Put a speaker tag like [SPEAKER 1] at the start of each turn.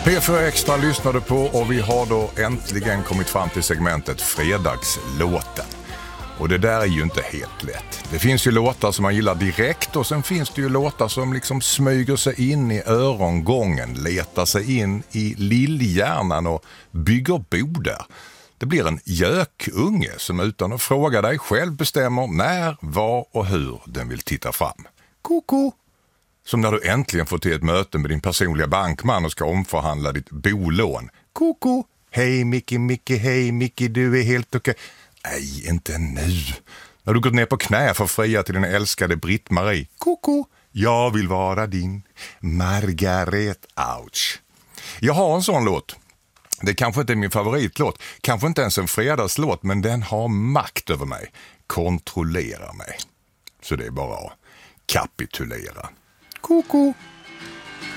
[SPEAKER 1] P4 Extra lyssnade på och vi har då äntligen kommit fram till segmentet Fredagslåten. Och det där är ju inte helt lätt. Det finns ju låtar som man gillar direkt och sen finns det ju låtar som liksom smyger sig in i örongången, letar sig in i lillhjärnan och bygger bo där. Det blir en gökunge som utan att fråga dig själv bestämmer när, var och hur den vill titta fram. Koko! Som när du äntligen får till ett möte med din personliga bankman och ska omförhandla ditt bolån. Koko! Hej Micke, hej Micke, du är helt okej. Nej, inte nu. När du gått ner på knä för att fria till din älskade Britt-Marie. Koko! Jag vill vara din Margaret Ouch. Jag har en sån låt. Det kanske inte är min favoritlåt. Kanske inte ens en fredagslåt, men den har makt över mig. Kontrollerar mig. Så det är bara att kapitulera. Koko!